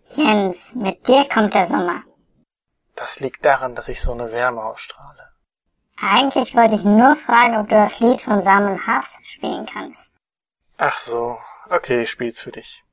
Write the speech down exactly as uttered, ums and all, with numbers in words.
Jens, mit dir kommt der Sommer. Das liegt daran, dass ich so eine Wärme ausstrahle. Eigentlich wollte ich nur fragen, ob du das Lied von Simon Harfst spielen kannst. Ach so, okay, ich spiel's für dich.